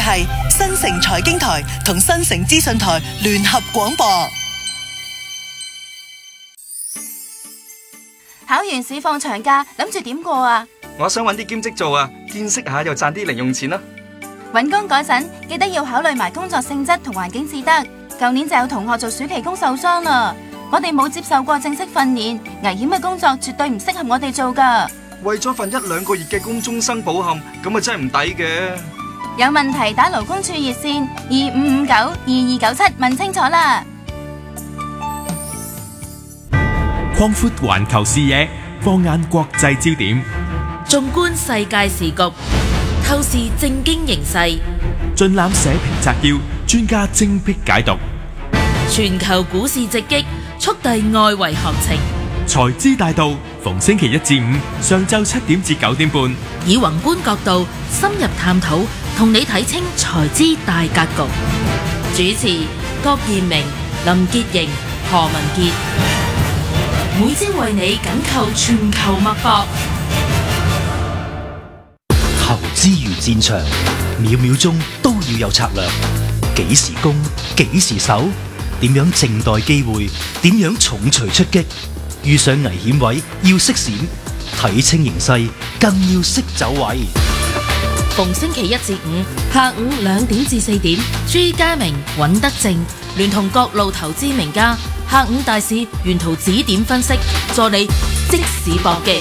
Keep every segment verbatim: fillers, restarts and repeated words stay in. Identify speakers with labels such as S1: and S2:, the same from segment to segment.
S1: 係新城財經台同新城資訊台聯合廣播。
S2: 考完試放長假，諗住點過啊？
S3: 我想揾啲兼職做啊，見識下又賺啲零用錢啦。
S2: 揾工嗰陣記得要考慮埋工作性質同環境至得。舊年就有同學做暑期工受傷啦。我哋冇接受過正式訓練，危險嘅工作絕對唔適合我哋做噶。
S3: 為咗份一兩個月嘅工終生抱憾，咁啊真係唔抵嘅。
S2: 有問題打勞工處熱線二五五九二二九七問清楚啦。
S4: 擴闊環球視野，放眼國際焦點，
S5: 縱觀世界時局，透視政經形勢，
S4: 盡覽社評摘要，專家精闢解讀。
S5: 全球股市直擊，速遞外圍行情。
S4: 財資大道，逢星期一至五上晝七點至九點半，
S5: 以宏觀角度深入探討，同你睇清財資大格局。主持郭彥明、林潔瑩、何文傑。每朝為你緊扣全球脈搏。
S6: 投資如戰場，秒秒鐘都要有策略。幾時攻，幾時守，點樣靜待機會，點樣重錘出擊。遇上危險位要識閃，睇清形勢更要識走位。
S5: 逢星期一至五下午兩點至四點，朱家明、尹德正聯同各路投資名家，下午大市沿途指點分析，助你即時搏擊。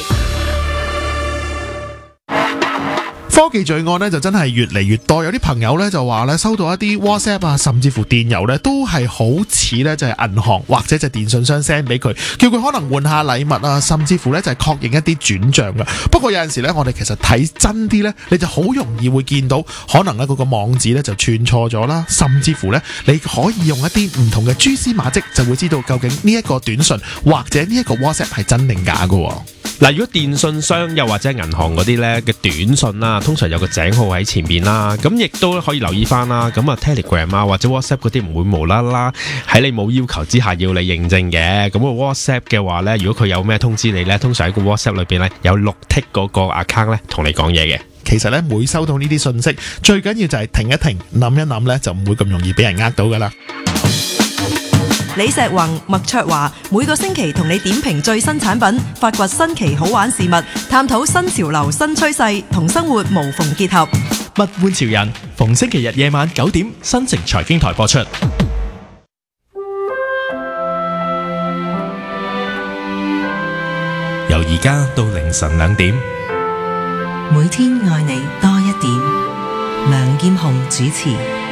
S7: 科技罪案咧就真係越嚟越多，有啲朋友咧就話咧收到一啲 WhatsApp 啊，甚至乎電郵咧都係好似咧就係銀行或者就係電信商 send 俾佢，叫佢可能換下禮物啊，甚至乎咧就係確認一啲轉賬噶。不過有陣時咧，我哋其實睇真啲咧，你就好容易會見到可能咧嗰個網址咧就串錯咗啦，甚至乎咧你可以用一啲唔同嘅蛛絲馬跡，就會知道究竟呢一個短信或者呢一個 WhatsApp 係真定假噶。
S8: 嗱，如果電信商又或者銀行嗰啲咧嘅短信啦，通常有個井號喺前面啦，咁亦都可以留意翻啦。咁啊 Telegram 啊或者 WhatsApp 嗰啲唔會無啦啦喺你冇要求之下要你認證嘅。咁個 WhatsApp 嘅話咧，如果佢有咩通知你咧，通常喺個 WhatsApp 裏邊咧有綠剔嗰個 account 咧同你講嘢嘅。
S7: 其實咧每收到呢啲信息，最緊要就係停一停，諗一諗咧，就唔會咁容易俾人呃到噶啦。
S9: 李石宏、麥卓華每個星期同你點評最新產品，發掘新奇好玩事物，探討新潮流新趨勢，同生活無縫結合。
S4: 物玩潮人，逢星期日夜晚九點，新城財經台播出。由而家到凌晨兩點，
S9: 每天愛你多一點。梁劍虹主持。